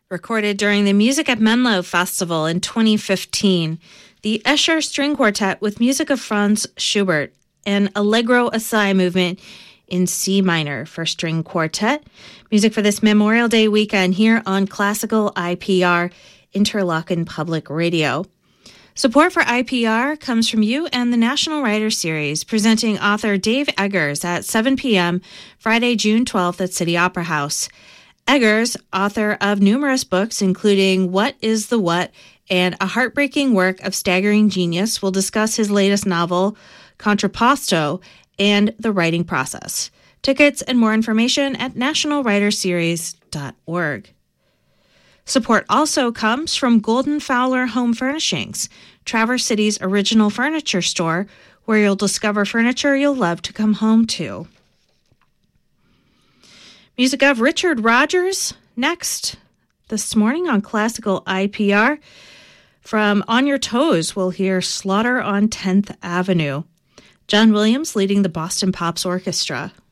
Recorded during the Music at Menlo Festival in 2015, the Escher String Quartet with music of Franz Schubert and Allegro Assai movement in C minor for string quartet. Music for this Memorial Day weekend here on Classical IPR, Interlochen Public Radio. Support for IPR comes from you and the National Writer Series, presenting author Dave Eggers at 7 p.m. Friday, June 12th at City Opera House. Eggers, author of numerous books, including What is the What and A Heartbreaking Work of Staggering Genius, will discuss his latest novel, Contrapposto, and the writing process. Tickets and more information at nationalwriterseries.org. Support also comes from Golden Fowler Home Furnishings, Traverse City's original furniture store, where you'll discover furniture you'll love to come home to. Music of Richard Rodgers next this morning on Classical IPR. From On Your Toes, we'll hear Slaughter on 10th Avenue. John Williams leading the Boston Pops Orchestra.